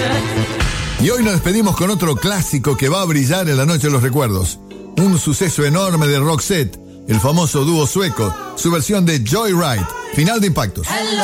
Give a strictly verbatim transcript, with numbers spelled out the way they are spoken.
Y hoy nos despedimos con otro clásico que va a brillar en la noche de los recuerdos. Un suceso enorme de Roxette, el famoso dúo sueco, su versión de Joyride, final de Impactos.